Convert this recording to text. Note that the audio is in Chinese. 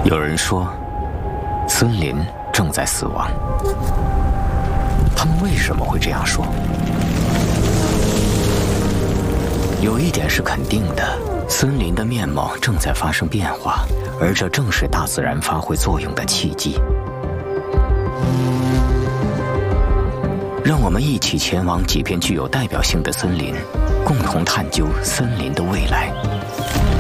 有人说，森林正在死亡。他们为什么会这样说？有一点是肯定的，森林的面貌正在发生变化，而这正是大自然发挥作用的契机。让我们一起前往几片具有代表性的森林，共同探究森林的未来。